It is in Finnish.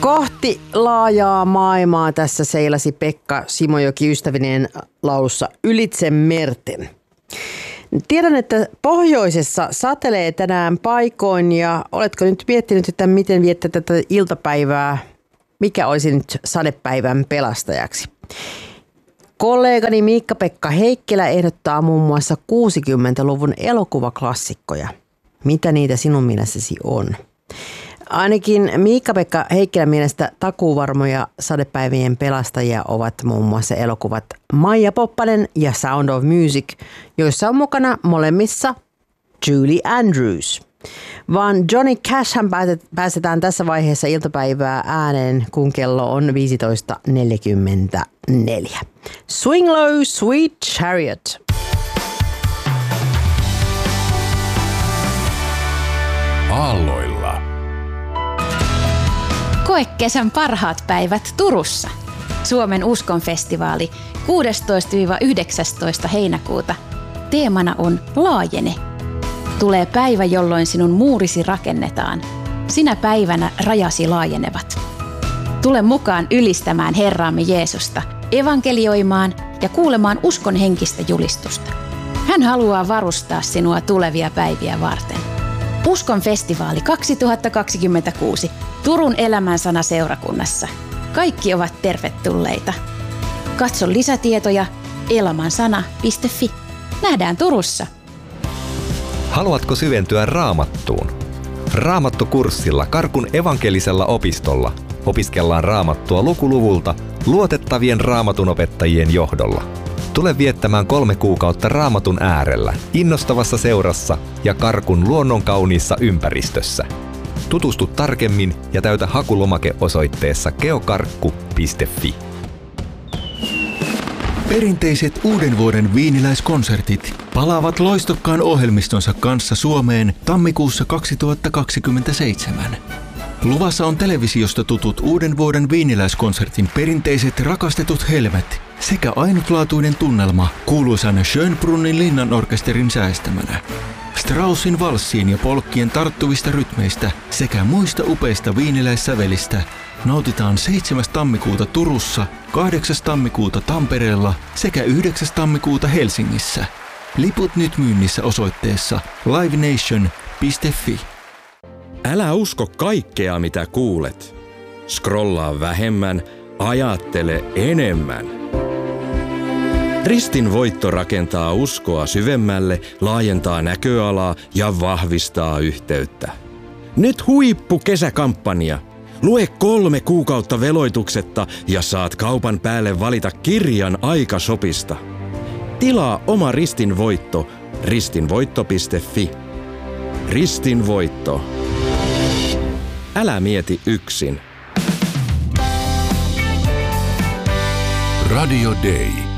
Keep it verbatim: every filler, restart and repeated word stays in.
Kohti laajaa maailmaa tässä seilasi Pekka Simojoki ystävineen laulussa Ylitse merten. Tiedän, että pohjoisessa satelee tänään paikoin ja oletko nyt miettinyt, että miten viettää tätä iltapäivää? Mikä olisi nyt sadepäivän pelastajaksi? Kollegani Miikka-Pekka Heikkilä ehdottaa muun muassa kuusikymmentäluvun elokuvaklassikkoja. Mitä niitä sinun mielestäsi on? Ainakin Miikka-Pekka Heikkilän mielestä takuuvarmoja sadepäivien pelastajia ovat muun muassa elokuvat Maija Poppanen ja Sound of Music, joissa on mukana molemmissa Julie Andrews. Vaan Johnny Cashhän päästetään tässä vaiheessa iltapäivää ääneen, kun kello on viisitoista neljäkymmentäneljä. Swing Low, Sweet Chariot. Aalloilla. Koe kesän parhaat päivät Turussa. Suomen uskonfestivaali kuudestoista yhdeksästoista heinäkuuta. Teemana on Laajene. Tulee päivä, jolloin sinun muurisi rakennetaan. Sinä päivänä rajasi laajenevat. Tule mukaan ylistämään Herraamme Jeesusta, evankelioimaan ja kuulemaan uskon henkistä julistusta. Hän haluaa varustaa sinua tulevia päiviä varten. Uskon festivaali kaksituhattakaksikymmentäkuusi Turun Elämänsana seurakunnassa. Kaikki ovat tervetulleita. Katso lisätietoja elamansana piste fi. Nähdään Turussa. Haluatko syventyä Raamattuun? Raamattukurssilla Karkun evankelisella opistolla opiskellaan Raamattua lukuluvulta luotettavien raamatunopettajien johdolla. Tule viettämään kolme kuukautta Raamatun äärellä, innostavassa seurassa ja Karkun luonnonkauniissa ympäristössä. Tutustu tarkemmin ja täytä hakulomake osoitteessa geokarkku piste fi. Perinteiset uuden vuoden viiniläiskonsertit palaavat loistokkaan ohjelmistonsa kanssa Suomeen tammikuussa kaksituhattakaksikymmentäseitsemän. Luvassa on televisiosta tutut uuden vuoden viiniläiskonsertin perinteiset rakastetut helmet sekä ainutlaatuinen tunnelma kuuluisan Schönbrunnin linnanorkesterin säestämänä. Straussin valssien ja polkkien tarttuvista rytmeistä sekä muista upeista viiniläissävelistä nautitaan seitsemäs tammikuuta Turussa, kahdeksas tammikuuta Tampereella sekä yhdeksäs tammikuuta Helsingissä. Liput nyt myynnissä osoitteessa live nation piste fi. Älä usko kaikkea, mitä kuulet. Scrollaa vähemmän, ajattele enemmän. Ristin voitto rakentaa uskoa syvemmälle, laajentaa näköalaa ja vahvistaa yhteyttä. Nyt huippu kesäkampanja. Lue kolme kuukautta veloituksetta ja saat kaupan päälle valita kirjan aikasopista. Tilaa oma Ristin voitto ristinvoitto piste fi. Ristin voitto. Älä mieti yksin. Radio Day.